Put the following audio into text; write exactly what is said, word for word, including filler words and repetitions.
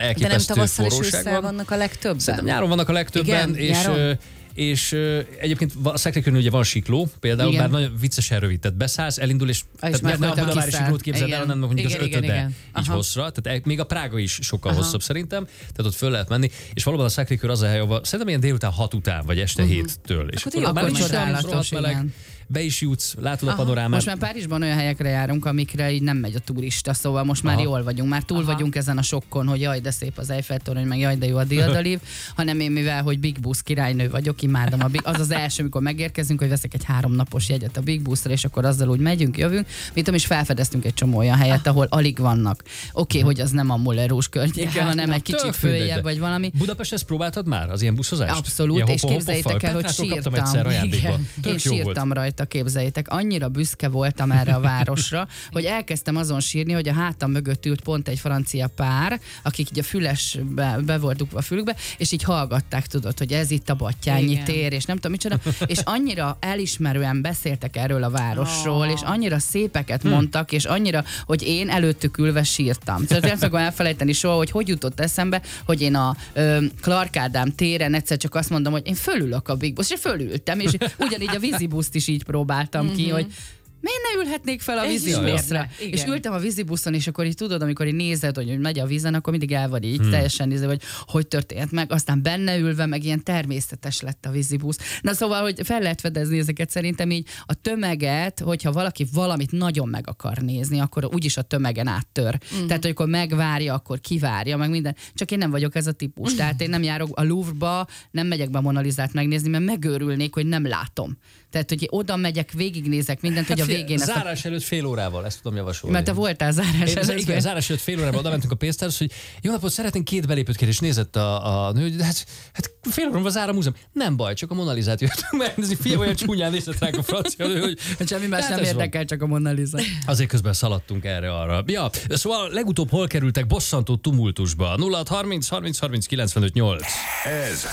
elképesztő de nem forróság van. vannak a legtöbben? Szerintem nyáron vannak a legtöbben, Igen, és... nyáron? És uh, egyébként a Szekrikön ugye van sikló, például, igen. bár nagyon viccesen rövid, tehát beszállsz, elindul, és tehát ne, ne a budavári siklót képzeld el, hanem mondjuk igen, az igen, ötöde igen. így Aha. hosszra, tehát még a Prága is sokkal Aha. hosszabb szerintem, tehát ott föl lehet menni, és valóban a Szekrikör az a hely, ahol szerintem ilyen délután hat után, vagy este Uh-huh. héttől. És Akkor már akkor nincs olyan csodálatos, rohadt meleg, igen. be is jutsz, látod a Aha. panorámát. Most már Párizsban olyan helyekre járunk, amikre így nem megy a turista, szóval most már Aha. jól vagyunk, már túl Aha. vagyunk ezen a sokkon, hogy jaj, de szép az Eiffel-torony, meg jaj, de jó a Diadalív, hanem én mivel, hogy Big Bus királynő vagyok, imádom a Big, az az első, amikor megérkezünk, hogy veszek egy háromnapos jegyet a Big Busra, és akkor azzal úgy megyünk, jövünk, mit tudom, és felfedeztünk egy csomó olyan helyet, ahol alig vannak. Oké, okay, hogy az nem a Moulin Rouge környéke, hanem egy kicsit Tök mindegy, följebb, de vagy valami. Budapest, ezt próbáltad már, az ilyen buszozást? Abszolút, ilyen és hoppa-hoppa képzeljétek el, hogy Petrától kaptam sírtam. egyszer ajándékba. Igen. Tök Én jó volt. sírtam rajta, képzeljétek. Annyira büszke voltam erre a városra, hogy elkezdtem azon sírni, hogy a hátam mögött ült pont egy francia pár, akik így a fülesbe be volt dugva a fülükbe, és így hallgatták, tudod, hogy ez itt a Battyányi Igen. tér, és nem tudom micsoda, és annyira elismerően beszéltek erről a városról, Oh. és annyira szépeket mondtak, és annyira, hogy én előttük ülve sírtam. Tehát nem fogom elfelejteni soha, hogy hogy jutott eszembe, hogy én a ö, Clark Ádám téren egyszer csak azt mondom, hogy én fölülök a Big Bus, és fölültem, és ugyanígy a vízibuszt is így próbáltam ki, hogy miért ne ülhetnék fel a Ez vízibuszra? is És igen. ültem a vízibuszon, és akkor így tudod, amikor így nézed, hogy, hogy megy a vízen, akkor mindig el vagy így hmm. teljesen nézve, hogy hogy történt meg, aztán benne ülve, meg ilyen természetes lett a vízibusz. Na szóval, hogy fel lehet fedezni ezeket szerintem így a tömeget, hogyha valaki valamit nagyon meg akar nézni, akkor úgyis a tömegen áttör. Mm. Tehát, hogy akkor megvárja, akkor kivárja, meg minden. Csak én nem vagyok ez a típus. Tehát én nem járok a Louvre-ba, nem megyek be a Mona Lisát megnézni, mert megőrülnék, hogy nem látom. Tehát, hogy oda megyek, végignézek mindent, hogy a végén... ezt a... Zárás előtt fél órával, ezt tudom javasolni. Mert te voltál zárás Én, előtt. igen, zárás előtt fél órában oda mentünk a pénztárhoz, hogy jó napot, szeretnénk két belépőt kérni, és nézett a, a nő, hogy hát, hát fél órában zár a múzeum. Nem baj, csak a Mona Lisát jöttünk megnézni, fiam, olyan csúnyán nézett ránk a francia nő, hogy... Semmi más Hát nem ez érdekel, csak a Mona Lisa. Azért közben szaladtunk erre-arra. Ja, szóval legutóbb hol kerültek bosszantó tumultusba? nulla hat harminc harminc harminc kilencvenöt nyolc. Ez